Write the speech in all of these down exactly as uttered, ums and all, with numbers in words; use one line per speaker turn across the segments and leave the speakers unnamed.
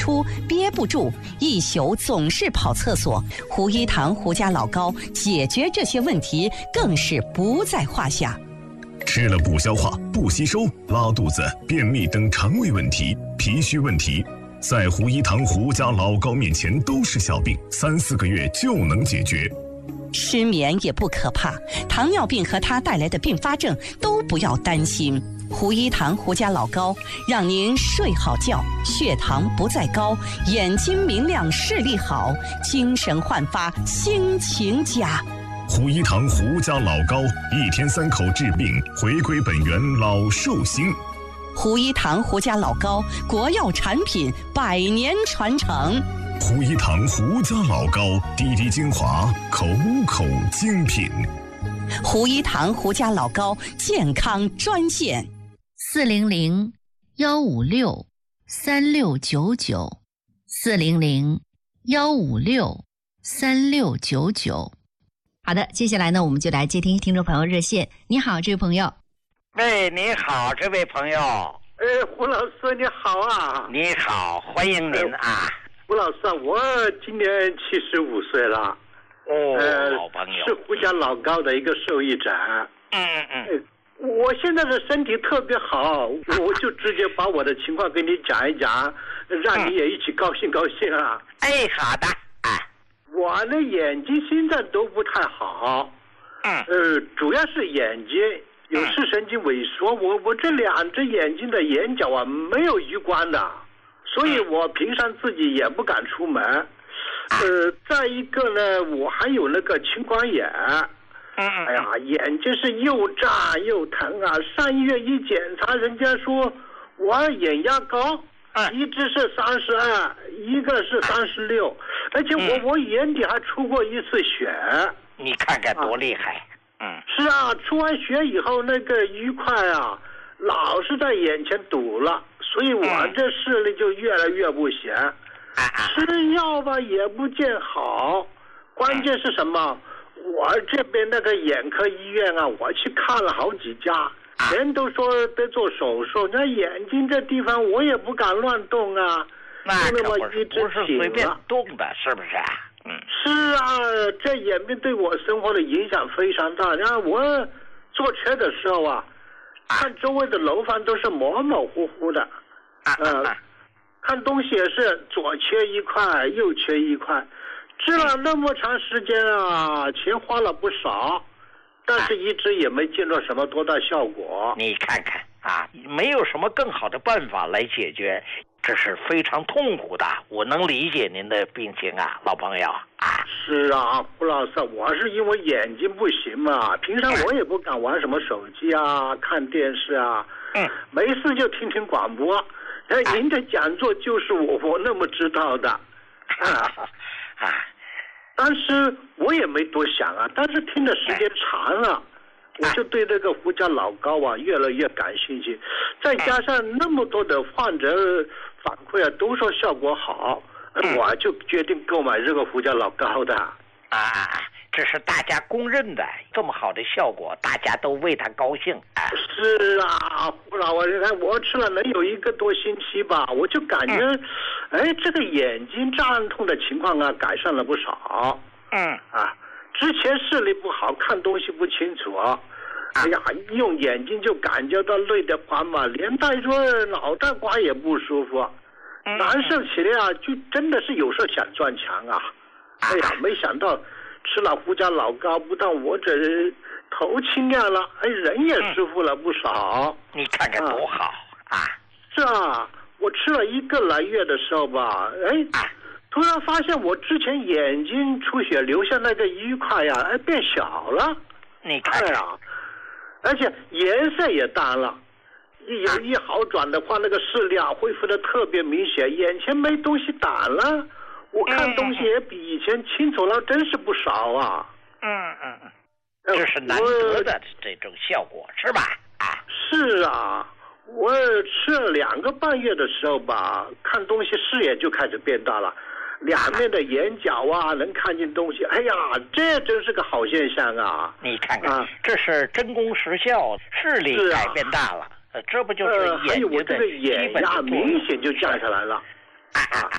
出，憋不住，一宿总是跑厕所。胡一堂胡家老高解决这些问题更是不在话下。
吃了不消化、不吸收、拉肚子、便秘等肠胃问题、脾虚问题，在胡一堂胡家老高面前都是小病，三四个月就能解决。
失眠也不可怕，糖尿病和它带来的并发症都不要担心。胡一堂胡家老高让您睡好觉，血糖不再高，眼睛明亮，视力好，精神焕发，心情佳。
胡一堂胡家老高，一天三口治病，回归本源老寿星。
胡一堂胡家老高，国药产品，百年传承。
胡一堂胡家老高，滴滴精华，口口精品。
胡一堂胡家老高健康专线：
四零零幺五六三六九九，四零零幺五六三六九九。好的，接下来呢，我们就来接听听众朋友热线。你好，这位朋友。
喂，你好，这位朋友。
哎，胡老师你好啊！
你好，欢迎您啊！
胡老师，我今年七十五岁了。
哦，
呃、
老朋友，
是胡家老高的一个受益者。
嗯嗯嗯。
我现在的身体特别好，我就直接把我的情况跟你讲一讲，让你也一起高兴高兴啊！
哎，好的。哎，
我的眼睛现在都不太好。
嗯。
呃，主要是眼睛有视神经萎缩，我我这两只眼睛的眼角啊没有余光的，所以我平常自己也不敢出门。呃，再一个呢，我还有那个青光眼。
嗯，
哎呀，眼睛是又胀又疼啊！上医院一检查，人家说我眼压高，
嗯、
一只是三十二，一个是三十六，而且我、嗯、我眼底还出过一次血。
你看看多厉害！啊、嗯，
是啊，出完血以后那个淤块啊，老是在眼前堵了，所以我这视力就越来越不行。
嗯、
吃药吧也不见好，关键是什么？我这边那个眼科医院啊，我去看了好几家，人都说得做手术，那眼睛这地方我也不敢乱动啊。
那可不是不是随便动的，是不是？嗯，
是啊，这眼病对我生活的影响非常大。然后我坐车的时候啊，看周围的楼房都是模模糊糊的，呃，看东西也是左缺一块，右缺一块。治了那么长时间啊，钱花了不少，但是一直也没见到什么多大效果。
你看看啊，没有什么更好的办法来解决，这是非常痛苦的。我能理解您的病情啊，老朋友啊。
是啊，胡老师，我是因为眼睛不行嘛，平常我也不敢玩什么手机啊、看电视啊，
嗯，
没事就听听广播。哎，您的讲座就是我我那么知道的，啊。
啊，
但是我也没多想啊，但是听的时间长了，我就对这个胡家老高啊越来越感兴趣，再加上那么多的患者反馈啊都说效果好，我就决定购买这个胡家老高的。
啊，这是大家公认的，这么好的效果，大家都为他高兴。啊、
是啊，胡老，我看我吃了能有一个多星期吧，我就感觉，嗯、哎，这个眼睛胀痛的情况啊改善了不少。
嗯
啊，之前视力不好，看东西不清楚啊。哎呀，用眼睛就感觉到累得慌嘛，连带着脑袋瓜也不舒服，
嗯、
难受起来啊，就真的是有时候想撞墙啊。哎呀，没想到吃了胡家老高，不但我这头清亮了，哎，人也舒服了不少。
嗯、你看看多好啊！
是啊，我吃了一个来月的时候吧，哎，
啊、
突然发现我之前眼睛出血留下那个淤块呀，哎，变小了。
你看看，
哎呀，而且颜色也淡了。一有一好转的话，那个视力啊恢复的特别明显，眼前没东西挡了。我看东西也比以前清楚了，真是不少啊！
嗯嗯嗯，这是难得的这种效果，是吧？啊，
是啊，我吃了两个半月的时候吧，看东西视野就开始变大了，两面的眼角啊能看见东西，哎呀，这真是个好现象啊！
你看看，啊、这是真功实效，视力改变大了，啊、这不就是眼睛的基本的作用？
还有我这个眼压明显就降下来了。
啊啊啊！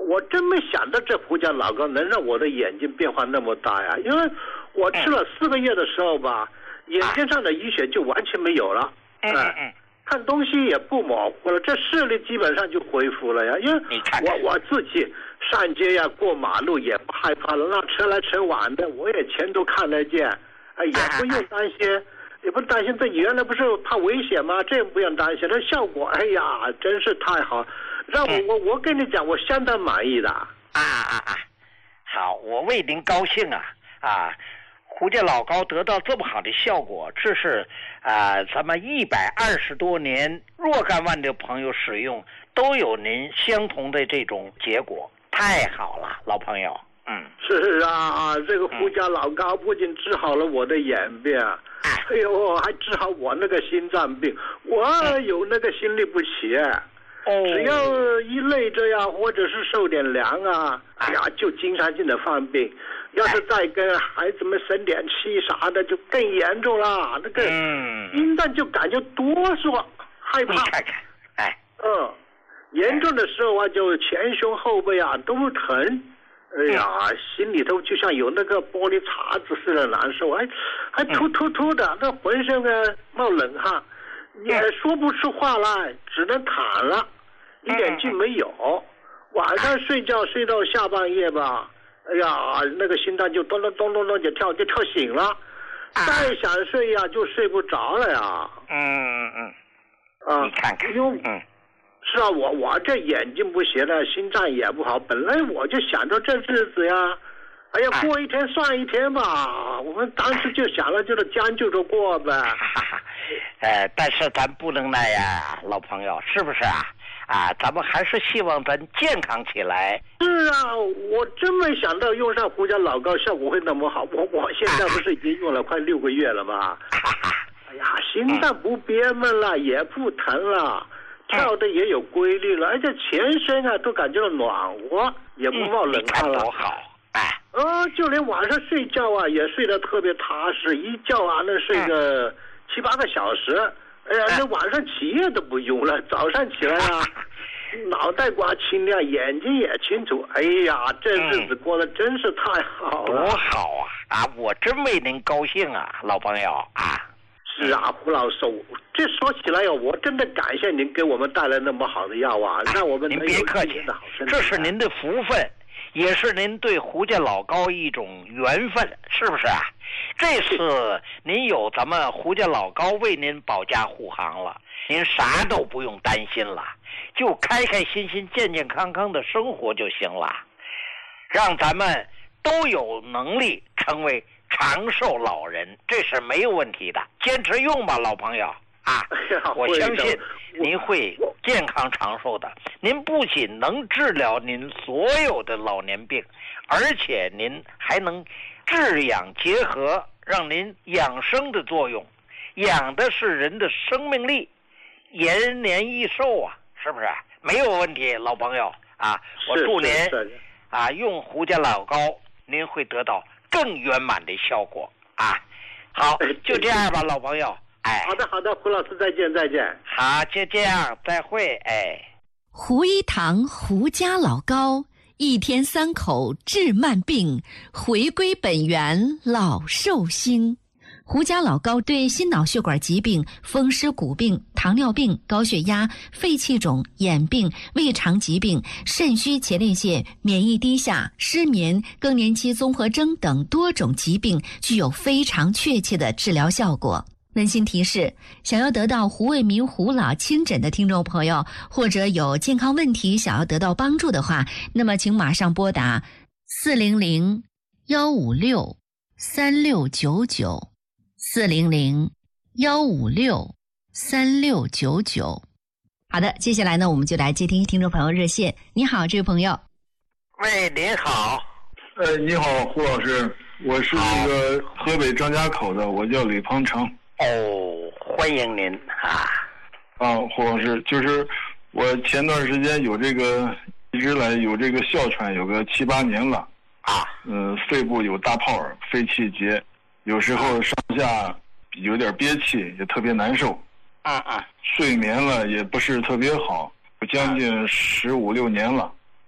我真没想到这胡椒老膏能让我的眼睛变化那么大呀！因为我吃了四个月的时候吧，眼睛上的淤血就完全没有了，
嗯嗯嗯，
看东西也不模糊了，这视力基本上就恢复了呀。因为我我自己上街呀、过马路也不害怕了，那车来车往的我也全都看得见，哎，也不用担心。也不担心，这原来不是怕危险吗？这也不用担心，这效果，哎呀，真是太好，让我、嗯、我我跟你讲，我相当满意的。啊
啊啊！好，我为您高兴啊啊！胡椒老膏得到这么好的效果，这是啊，咱们一百二十多年若干万的朋友使用都有您相同的这种结果，太好了，老朋友。嗯，
是啊，这个胡椒老膏不仅治好了我的眼病。嗯哎呦，还治好我那个心脏病，我有那个心律不齐，哦，只要一累着呀，或者是受点凉啊，哎呀，就经常性的犯病。要是再跟孩子们生点气啥的，就更严重了。那个心脏就感觉哆嗦，害怕。
你看看，哎，
嗯，严重的时候啊，就前胸后背啊都疼。哎呀，心里头就像有那个玻璃碴子似的难受，哎，还突突突的，那浑身呢冒冷汗，也说不出话来，只能躺了，一点劲没有。晚上睡觉睡到下半夜吧，哎呀，那个心脏就咚咚咚咚咚就跳，就跳醒了，再想睡呀就睡不着了呀。
嗯嗯嗯，啊，你看看，嗯。
是啊，我我这眼睛不行了，心脏也不好。本来我就想着这日子呀，哎呀，过一天算一天吧。我们当时就想了，就是将就着过呗。
呃，但是咱不能那样，老朋友，是不是啊？啊，咱们还是希望咱健康起来。
是啊，我真没想到用上胡椒老膏效果会那么好。我我现在不是已经用了快六个月了吗？哎呀，心脏不憋闷了，也不疼了。跳的也有规律了，而且全身啊都感觉到暖和，也不冒冷汗了。
多好！哎，
呃，就连晚上睡觉啊，也睡得特别踏实，一觉啊能睡个七八个小时。哎呀，那晚上起夜都不用了，早上起来啊，脑袋瓜清亮，眼睛也清楚。哎呀，这日子过得真是太好了。
多好啊！啊，我真为您高兴啊，老朋友啊。
是啊，胡老师，这说起来呀，我真的感谢您给我们带来那么好的药啊，让我们
您别客气，这是您的福分，也是您对胡椒老膏一种缘分，是不是啊？这次您有咱们胡椒老膏为您保驾护航了，您啥都不用担心了，就开开心心、健健康康的生活就行了，让咱们都有能力成为长寿老人，这是没有问题的，坚持用吧，老朋友啊！我相信您会健康长寿的。您不仅能治疗您所有的老年病，而且您还能治养结合，让您养生的作用，养的是人的生命力，延年益寿啊，是不是？没有问题，老朋友啊！我祝您啊用胡椒老膏，您会得到更圆满的效果啊！好，就这样吧，老朋友。哎，
好的，好的，胡老师，再见，再见。
好，就这样，再会。哎，
胡一堂胡家老膏，一天三口治慢病，回归本源老寿星。胡家老膏对心脑血管疾病、风湿骨病、糖尿病、高血压、肺气肿、眼病、胃肠疾病、肾虚前列腺、免疫低下、失眠、更年期综合征等多种疾病具有非常确切的治疗效果。温馨提示，想要得到胡卫民胡老亲诊的听众朋友，或者有健康问题想要得到帮助的话，那么请马上拨打四零零幺五六三六九九四零零幺五六三六九九。好的，接下来呢，我们就来接听听众朋友热线。你好，这位朋友。
喂，您好。
呃，你好，胡老师，我是那个河北张家口的，我叫李鹏程。
哦，欢迎您啊！
啊，胡老师，就是我前段时间有这个，一直来有这个哮喘，有个七八年了
啊。
嗯、呃，肺部有大泡，肺气结，有时候上下有点憋气，也特别难受。
啊啊，
睡眠了也不是特别好，将近十五六年了。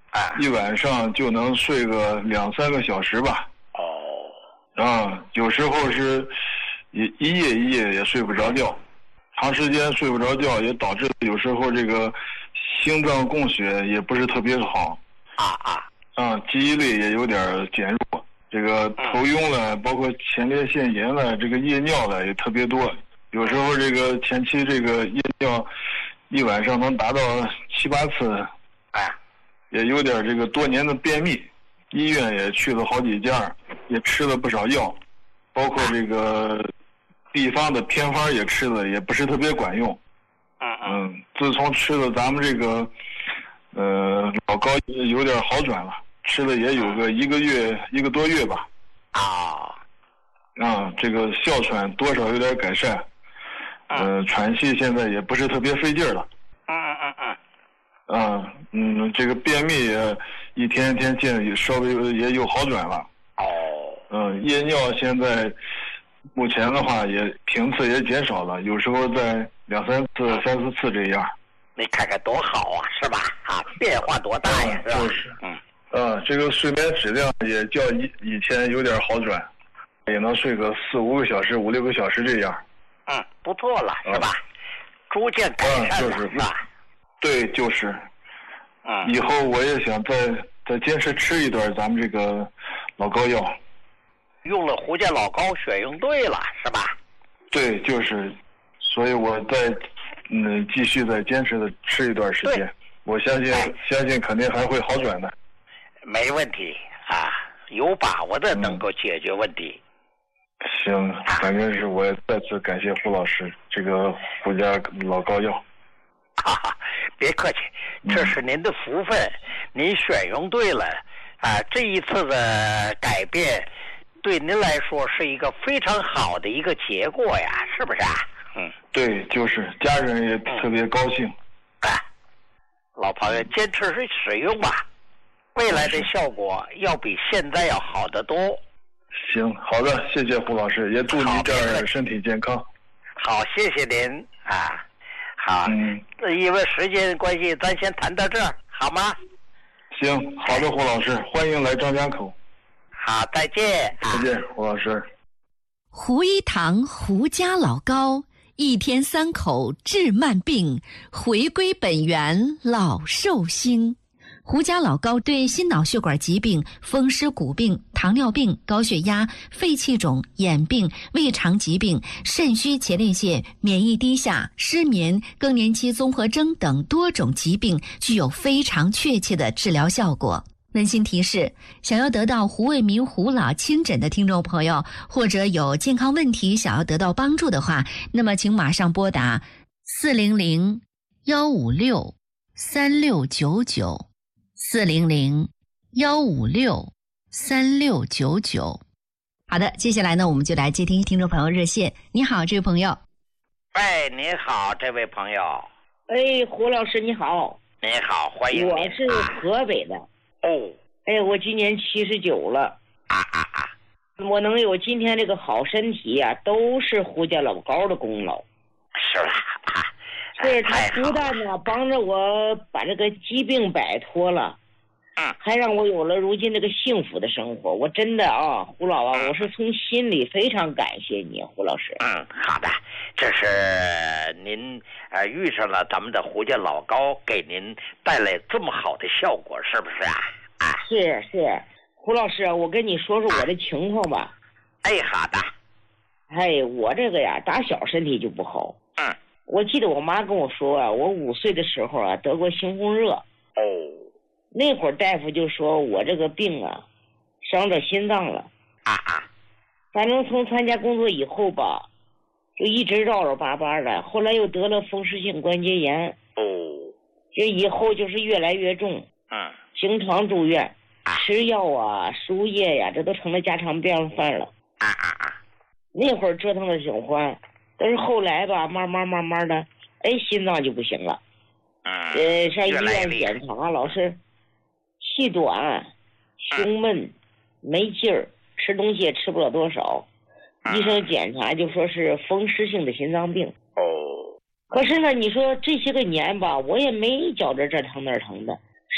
啊，一晚上就能睡个两三个小时吧。
哦，
啊，有时候是一一夜一夜也睡不着觉，长时间睡不着觉也导致有时候这个心脏供血也不是特别好。
啊啊。
啊，记忆力也有点减弱，这个头晕了，包括前列腺炎了，这个夜尿了也特别多。有时候这个前期这个夜尿一晚上能达到七八次，
哎，
也有点这个多年的便秘，医院也去了好几家，也吃了不少药，包括这个地方的偏方也吃了，也不是特别管用。
嗯
嗯，自从吃了咱们这个呃老高有点好转了。吃了也有个一个月一个多月吧，
啊，
啊，这个哮喘多少有点改善，呃，喘气现在也不是特别费劲了，
嗯嗯嗯
嗯，啊，嗯，这个便秘也一天一天见也稍微也有好转了，
哦，
嗯，夜尿现在目前的话也频次也减少了，有时候在两三次、三四次这样。
你看看多好啊，是吧？啊，变化多大呀，是吧？
就是，
嗯。
啊，这个睡眠质量也较以以前有点好转，也能睡个四五个小时、五六个小时这样。
嗯，不错了，是吧？嗯、逐渐改善了，
嗯、就是
是吧？
对，就是。
嗯。
以后我也想再再坚持吃一段咱们这个老膏药。
用了胡家老膏，选用对了，是吧？
对，就是，所以我再嗯继续再坚持的吃一段时间，我相信、哎、相信肯定还会好转的。
没问题啊，有把握的能够解决问题。
嗯、行，反正是我再次感谢胡老师这个胡家老膏药。
哈哈，别客气，这是您的福分，嗯、您选用对了啊！这一次的改变，对您来说是一个非常好的一个结果呀，是不是啊？嗯，
对，就是家人也特别高兴。
哎、嗯，老朋友，坚持使使用吧。未来的效果要比现在要好得多。
行，好的，谢谢胡老师，也祝您这儿身体健康。
好，谢谢您啊。好，
嗯，
因为时间关系，咱先谈到这儿，好吗？
行，好的，胡老师，欢迎来张家口。
好，再见。
再见，胡老师。
胡一堂胡家老膏，一天三口治慢病，回归本源老寿星。胡家老膏对心脑血管疾病、风湿骨病、糖尿病、高血压、肺气肿、眼病、胃肠疾病、肾虚前列腺、免疫低下、失眠、更年期综合征等多种疾病具有非常确切的治疗效果。温馨提示：想要得到胡卫民胡老亲诊的听众朋友，或者有健康问题想要得到帮助的话，那么请马上拨打四零零幺五六三六九九。四零零幺五六三六九九。好的，接下来呢，我们就来接听听众朋友热线。你好，这位朋友。
哎，你好，这位朋友。
哎，胡老师你好。
你好，欢迎您。
我是河北的。
哦。
哎，我今年七十九了。
啊啊啊！
我能有今天这个好身体呀、啊，都是胡家老膏的功劳。
是吧？啊。
对，他不但呢帮着我把这个疾病摆脱了，
嗯，
还让我有了如今这个幸福的生活。我真的啊，胡老啊，我是从心里非常感谢你，胡老师。
嗯，好的，这是您呃遇上了咱们的胡家老膏，给您带来这么好的效果，是不是啊？啊，
是是，胡老师，我跟你说说我的情况吧。
哎，好的。
哎，我这个呀，打小身体就不好。
嗯。
我记得我妈跟我说啊，我五岁的时候啊得过猩红热。
哦，
那会儿大夫就说我这个病啊，伤着心脏了。
啊啊！
反正从参加工作以后吧，就一直绕绕巴巴的，后来又得了风湿性关节炎。
哦，
这以后就是越来越重。
嗯，
经常住院，吃药啊、输液呀、啊，这都成了家常便饭了。
啊啊啊！
那会儿折腾的挺欢。但是后来吧，慢慢慢慢的，哎，心脏就不行了。
嗯。
呃，上医院检查，老是气短、胸闷、没劲儿，吃东西也吃不了多少。
嗯、
医生检查就说是风湿性的心脏病。
哦。
可是呢，你说这些个年吧，我也没觉着这疼那疼的，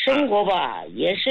生活吧也是